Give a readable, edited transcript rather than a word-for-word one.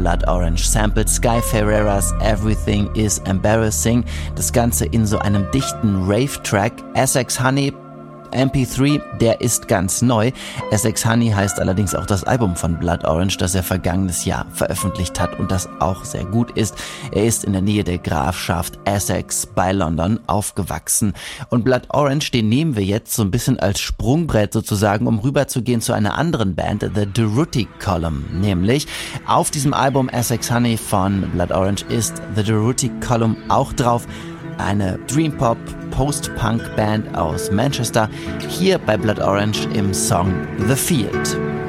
Blood Orange. Sampled Sky Ferreiras Everything is Embarrassing. Das Ganze in so einem dichten Rave-Track. Essex Honey MP3, der ist ganz neu. Essex Honey heißt allerdings auch das Album von Blood Orange, das er vergangenes Jahr veröffentlicht hat und das auch sehr gut ist. Er ist in der Nähe der Grafschaft Essex bei London aufgewachsen. Und Blood Orange, den nehmen wir jetzt so ein bisschen als Sprungbrett sozusagen, um rüberzugehen zu einer anderen Band, The Durruti Column. Nämlich auf diesem Album Essex Honey von Blood Orange ist The Durruti Column auch drauf. Eine Dream-Pop, Post-Punk-Band aus Manchester, hier bei Blood Orange im Song The Field.